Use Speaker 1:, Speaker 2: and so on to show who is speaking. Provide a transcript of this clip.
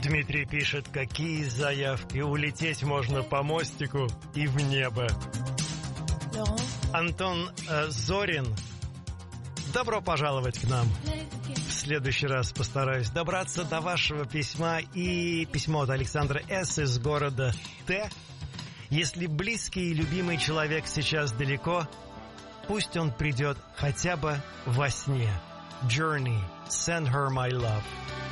Speaker 1: Дмитрий пишет, какие заявки. Улететь можно по мостику и в небо. Антон Зорин, добро пожаловать к нам. В следующий раз постараюсь добраться до вашего письма. И письмо от Александра С. из города Т. Если близкий и любимый человек сейчас далеко, пусть он придет хотя бы во сне. Journey, send her my love.